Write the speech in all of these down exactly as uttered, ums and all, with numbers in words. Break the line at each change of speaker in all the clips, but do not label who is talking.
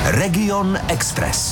Region Express.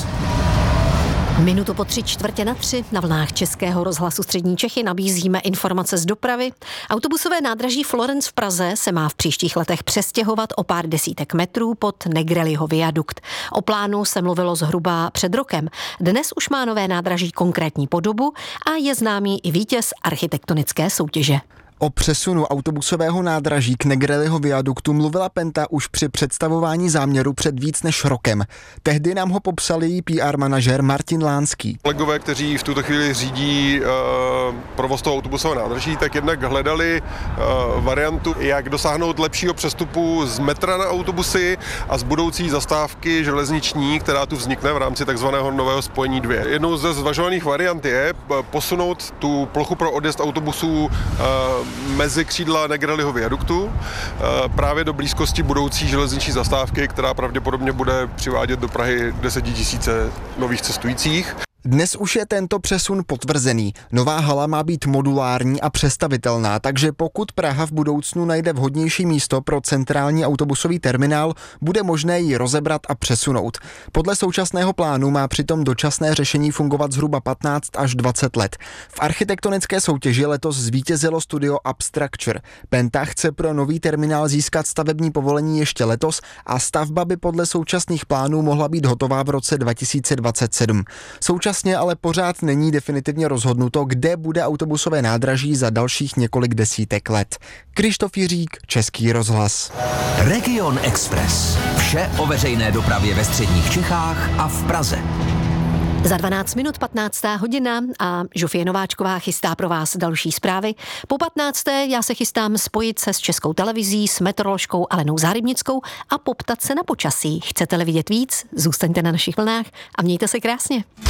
Minutu po tři čtvrtě na tři na vlnách Českého rozhlasu Střední Čechy nabízíme informace z dopravy. Autobusové nádraží Florenc v Praze se má v příštích letech přestěhovat o pár desítek metrů pod Negrelliho viadukt. O plánu se mluvilo zhruba před rokem. Dnes už má nové nádraží konkrétní podobu a je známý i vítěz architektonické soutěže.
O přesunu autobusového nádraží k Negrelliho viaduktu mluvila Penta už při představování záměru před víc než rokem. Tehdy nám ho popsal její P R manažer Martin Lánský.
Kolegové, kteří v tuto chvíli řídí uh, provoz toho autobusového nádraží, tak jednak hledali uh, variantu, jak dosáhnout lepšího přestupu z metra na autobusy a z budoucí zastávky železniční, která tu vznikne v rámci takzvaného nového spojení dvě. Jednou ze zvažovaných variant je posunout tu plochu pro odjezd autobusů uh, mezi křídla Negrelliho viaduktu právě do blízkosti budoucí železniční zastávky, která pravděpodobně bude přivádět do Prahy desetitisíce nových cestujících.
Dnes už je tento přesun potvrzený. Nová hala má být modulární a přestavitelná, takže pokud Praha v budoucnu najde vhodnější místo pro centrální autobusový terminál, bude možné ji rozebrat a přesunout. Podle současného plánu má přitom dočasné řešení fungovat zhruba patnáct až dvacet let. V architektonické soutěži letos zvítězilo studio Abstructure. Penta chce pro nový terminál získat stavební povolení ještě letos a stavba by podle současných plánů mohla být hotová v roce dva tisíce dvacet sedm. Současně ale pořád není definitivně rozhodnuto, kde bude autobusové nádraží za dalších několik desítek let. Krištof Jiřík, Český rozhlas.
Region Express. Vše o veřejné dopravě ve středních Čechách a v Praze.
Za dvanáct minut patnáctá hodina a Žofie Nováčková chystá pro vás další zprávy. Po patnácté já se chystám spojit se s Českou televizí, s meteoroložkou Alenou Zárybnickou a poptat se na počasí. Chcete-li vidět víc? Zůstaňte na našich vlnách a mějte se krásně.